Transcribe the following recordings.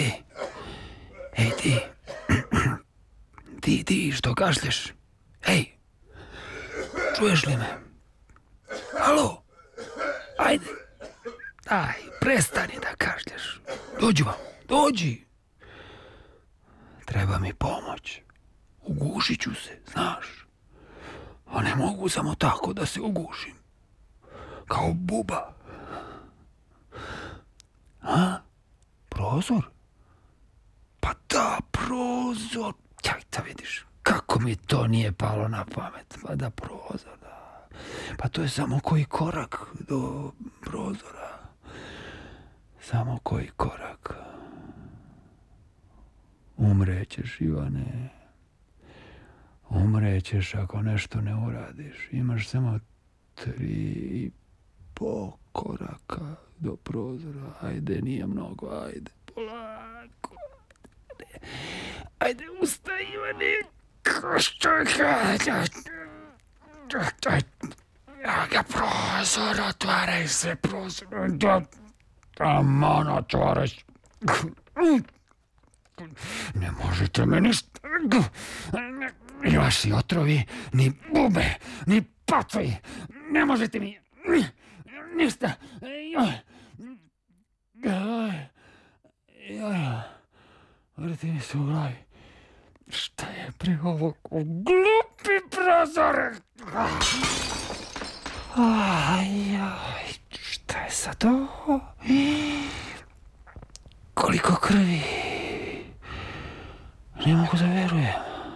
Ej, ej ti. Ti što kašlješ. Ej, čuješ li me? Alo, ajde. Daj, prestani da kašlješ. Dođi vam, dođi. Treba mi pomoć. Ugušit ću se, znaš. A ne mogu samo tako da se ugušim. Kao buba. A? Prozor? Pa da, prozor. Čak da vidiš, kako mi to nije palo na pamet. Pa da, prozor, da. Pa to je samo koji korak do prozora. Samo koji korak. Umrećeš, Ivane. Umrećeš ako nešto ne uradiš. Imaš samo 3,5 koraka do prozora. Ajde, nije mnogo, ajde, polako. Ajde, ustaj, Ivane. Prozor, otvaraj se, prozor. Aman, otvaraj se. Ne možete me ništa. Ni vaši otrovi, ni bube, ni patvoji. Ne možete mi ništa. Vrti mi se u glavi. Šta je pri ovog glupi prozor? Šta je sad ovo? Koliko krvi. Ne mogu da verujem.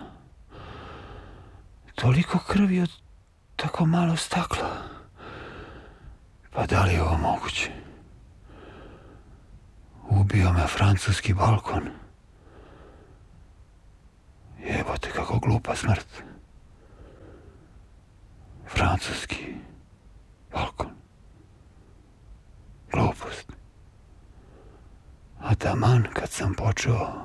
Toliko krvi od tako malo stakla. Pa da li je ovo moguće? Ubio me francuski balkon. Jebote, kako glupa smrt. Francuski balkon. Glupost. A taman kad sam počeo